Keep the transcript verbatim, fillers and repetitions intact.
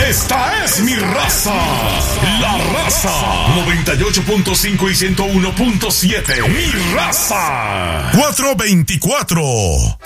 Esta es mi raza. La Raza. noventa y ocho punto cinco y ciento uno punto siete. Mi raza. cuatrocientos veinticuatro.